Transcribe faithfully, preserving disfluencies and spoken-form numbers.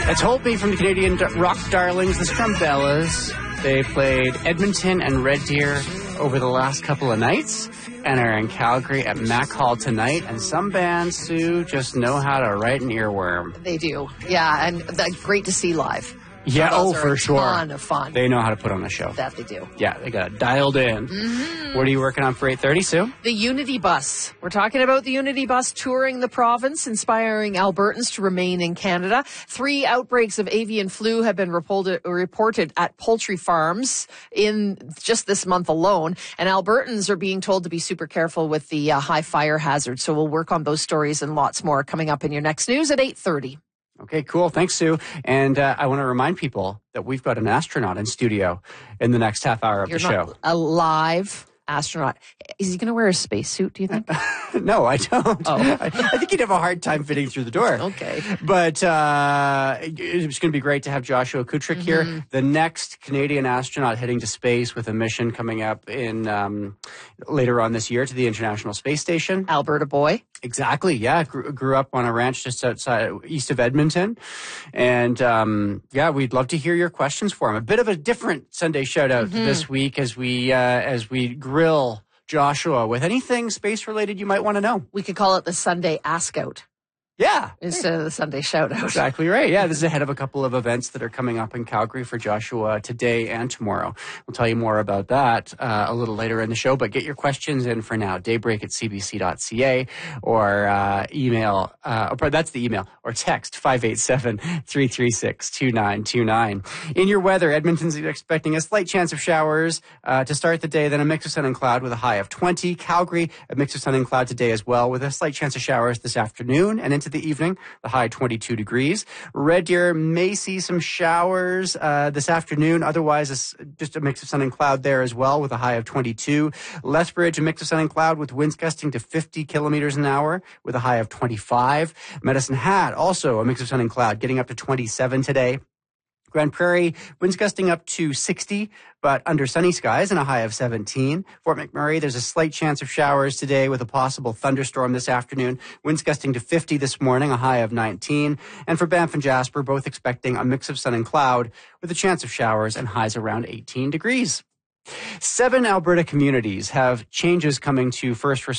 It's Hold Me from the Canadian rock darlings, the Strumbellas. They played Edmonton and Red Deer over the last couple of nights and are in Calgary at Mac Hall tonight. And some bands, Sue, just know how to write an earworm. They do. Yeah, and that's great to see live. Yeah, Those oh, are for a sure. ton of fun. They know how to put on a show. That they do. Yeah, they got it dialed in. Mm-hmm. What are you working on for eight thirty, Sue? The Unity Bus. We're talking about the Unity Bus touring the province, inspiring Albertans to remain in Canada. Three outbreaks of avian flu have been reported, reported at poultry farms in just this month alone. And Albertans are being told to be super careful with the uh, high fire hazard. So we'll work on those stories and lots more coming up in your next news at eight thirty. Okay, cool. Thanks, Sue. And uh, I want to remind people that we've got an astronaut in studio in the next half hour of You're the not show. A live astronaut. Is he going to wear a spacesuit, do you think? No, I don't. Oh. I, I think he'd have a hard time fitting through the door. Okay. But uh, it's going to be great to have Joshua Kutrick Mm-hmm. here, the next Canadian astronaut heading to space with a mission coming up in um, later on this year to the International Space Station. Alberta boy. Exactly, yeah. Grew, grew up on a ranch just outside, east of Edmonton. And, um, yeah, we'd love to hear your questions for him. A bit of a different Sunday shout-out Mm-hmm. this week as we, uh, as we grill Joshua with anything space-related you might want to know. We could call it the Sunday Ask Out Yeah. instead of the Sunday Shout Out. Exactly right. Yeah, this is ahead of a couple of events that are coming up in Calgary for Joshua today and tomorrow. We'll tell you more about that uh, a little later in the show, but get your questions in for now. Daybreak at c b c dot c a or uh, email, uh, or that's the email, or text five eight seven, three three six, two nine two nine. In your weather, Edmonton's expecting a slight chance of showers uh, to start the day, then a mix of sun and cloud with a high of twenty. Calgary, a mix of sun and cloud today as well with a slight chance of showers this afternoon and into the evening, the high twenty-two degrees. Red Deer may see some showers uh, this afternoon. Otherwise, it's just a mix of sun and cloud there as well with a high of twenty-two. Lethbridge, a mix of sun and cloud with winds gusting to fifty kilometers an hour with a high of twenty-five. Medicine Hat, also a mix of sun and cloud, getting up to twenty-seven today. Grand Prairie, winds gusting up to sixty, but under sunny skies and a high of seventeen. Fort McMurray, there's a slight chance of showers today with a possible thunderstorm this afternoon. Winds gusting to fifty this morning, a high of nineteen. And for Banff and Jasper, both expecting a mix of sun and cloud with a chance of showers and highs around eighteen degrees. Seven Alberta communities have changes coming to first responders